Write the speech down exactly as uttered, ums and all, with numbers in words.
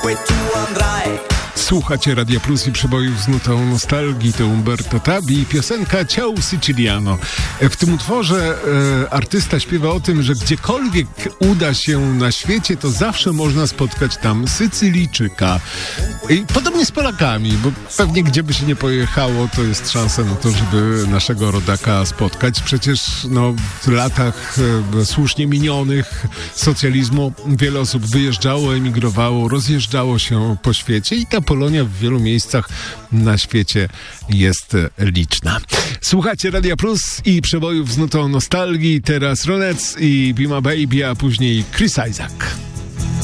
Słuchacie Radia Plus i przebojów z nutą nostalgii. To Umberto Tabi i piosenka Ciao Siciliano. W tym utworze e, artysta śpiewa o tym, że gdziekolwiek uda się na świecie, to zawsze można spotkać tam Sycylijczyka. I podobnie z Polakami, bo pewnie gdzie by się nie pojechało, to jest szansa na to, żeby naszego rodaka spotkać. Przecież no, w latach e, słusznie minionych socjalizmu wiele osób wyjeżdżało, emigrowało, rozjeżdżało się po świecie i ta Polonia w wielu miejscach na świecie jest liczna. Słuchacie Radia Plus i przebojów z nutą nostalgii. Teraz Ronettes i Be My Baby, a później Chris Isaak.